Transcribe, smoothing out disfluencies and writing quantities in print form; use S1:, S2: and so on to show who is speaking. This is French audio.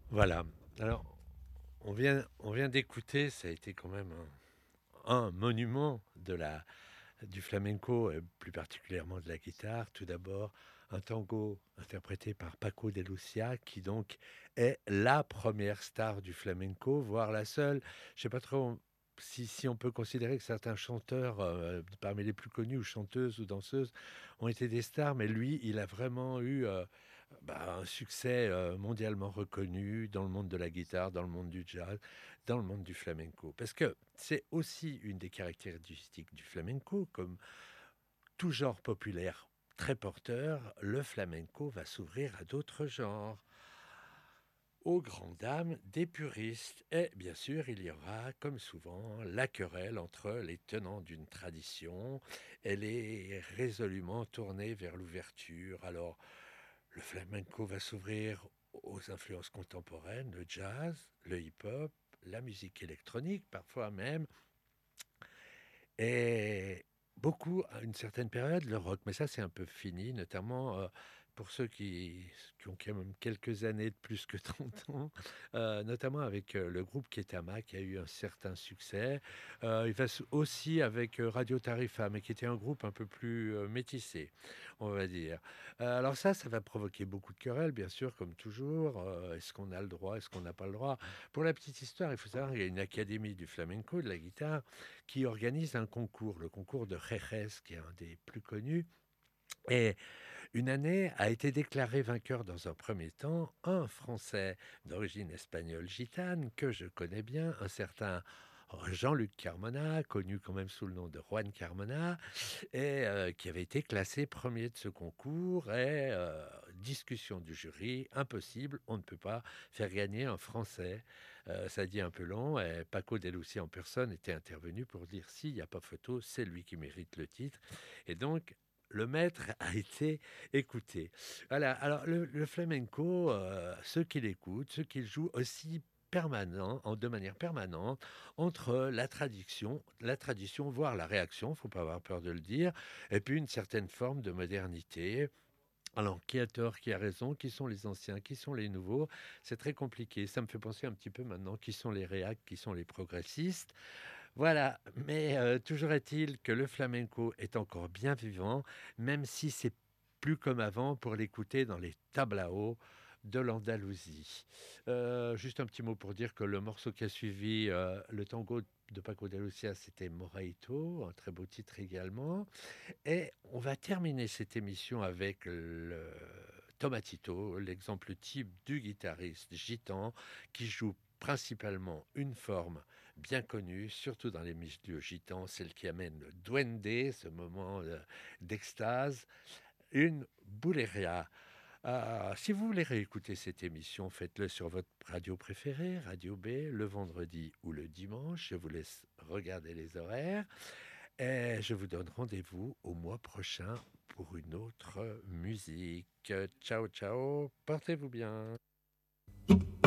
S1: Voilà. Alors, on vient d'écouter, ça a été quand même un monument du flamenco, et plus particulièrement de la guitare. Tout d'abord, un tango interprété par Paco de Lucia, qui donc est la première star du flamenco, voire la seule. Je sais pas trop si on peut considérer que certains chanteurs, parmi les plus connus, ou chanteuses ou danseuses, ont été des stars, mais lui, il a vraiment eu un succès mondialement reconnu dans le monde de la guitare, dans le monde du jazz, dans le monde du flamenco. Parce que c'est aussi une des caractéristiques du flamenco, comme tout genre populaire très porteur, le flamenco va s'ouvrir à d'autres genres, aux grandes dames des puristes. Et bien sûr, il y aura, comme souvent, la querelle entre les tenants d'une tradition. Elle est résolument tournée vers l'ouverture. Alors, le flamenco va s'ouvrir aux influences contemporaines, le jazz, le hip-hop, la musique électronique, parfois même, et beaucoup, à une certaine période, le rock. Mais ça, c'est un peu fini, notamment pour ceux qui ont quand même quelques années de plus que 30 ans, notamment avec le groupe Ketama, qui a eu un certain succès. Il va aussi avec Radio Tarifa, mais qui était un groupe un peu plus métissé, on va dire. Alors ça va provoquer beaucoup de querelles, bien sûr, comme toujours. Est-ce qu'on a le droit, est-ce qu'on n'a pas le droit? Pour la petite histoire, il faut savoir qu'il y a une académie du flamenco, de la guitare, qui organise un concours, le concours de Jerez, qui est un des plus connus. Et une année a été déclaré vainqueur dans un premier temps un Français d'origine espagnole gitane que je connais bien, un certain Jean-Luc Carmona, connu quand même sous le nom de Juan Carmona, et qui avait été classé premier de ce concours. Et discussion du jury, impossible, on ne peut pas faire gagner un Français. Ça dit un peu long, et Paco de Lucia en personne était intervenu pour dire s'il n'y a pas photo, c'est lui qui mérite le titre. Et donc, le maître a été écouté. Voilà, alors le flamenco, ceux qui l'écoutent, ceux qui le jouent aussi de manière permanente, entre la tradition, voire la réaction, faut pas avoir peur de le dire, et puis une certaine forme de modernité. Alors, qui a tort, qui a raison, qui sont les anciens, qui sont les nouveaux, c'est très compliqué. Ça me fait penser un petit peu maintenant qui sont les réacs, qui sont les progressistes. Voilà, mais toujours est-il que le flamenco est encore bien vivant, même si c'est plus comme avant pour l'écouter dans les tablaos de l'Andalousie. Juste un petit mot pour dire que le morceau qui a suivi le tango de Paco de Lucia, c'était Moraito, un très beau titre également. Et on va terminer cette émission avec le Tomatito, l'exemple type du guitariste gitan qui joue principalement une forme bien connue, surtout dans les milieux gitans, celle qui amène le duende, ce moment d'extase, une buleria. Si vous voulez réécouter cette émission, faites-le sur votre radio préférée, Radio B, le vendredi ou le dimanche. Je vous laisse regarder les horaires. Et je vous donne rendez-vous au mois prochain pour une autre musique. Ciao, ciao, portez-vous bien.